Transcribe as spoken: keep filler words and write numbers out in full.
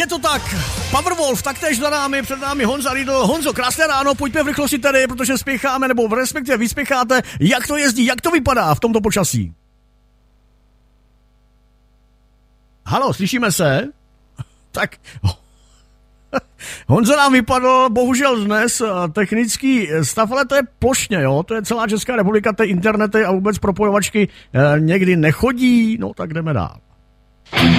Je to tak, Powerwolf taktéž za námi, před námi Honza Riedl. Honzo, krásné ráno, pojďme v rychlosti tedy, protože spěcháme, nebo v respektive vyspěcháte. Jak to jezdí, jak to vypadá v tomto počasí? Halo, slyšíme se? Tak... Honza nám vypadl, bohužel dnes, technický stav, ale to je plošně, jo, to je celá Česká republika, ty internety a vůbec propojovačky eh, někdy nechodí, no tak jdeme dál.